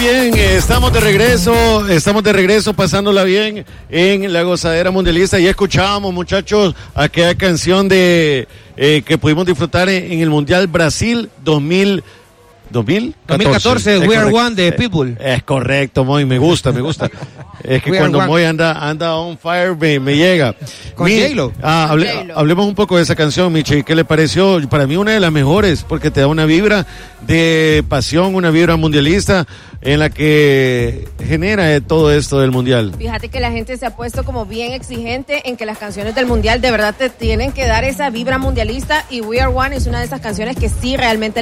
bien, estamos de regreso pasándola bien en la gozadera mundialista. Ya escuchábamos, muchachos, aquella canción de que pudimos disfrutar en el Mundial Brasil 2014, We Are One de Pitbull. Es correcto, Moy, me gusta. Es que cuando Moy anda on fire me llega. Con J-Lo. Hablemos un poco de esa canción, Michi. ¿Qué le pareció? Para mí una de las mejores, porque te da una vibra de pasión, una vibra mundialista en la que genera todo esto del mundial. Fíjate que la gente se ha puesto como bien exigente en que las canciones del mundial de verdad te tienen que dar esa vibra mundialista, y We Are One es una de esas canciones que sí realmente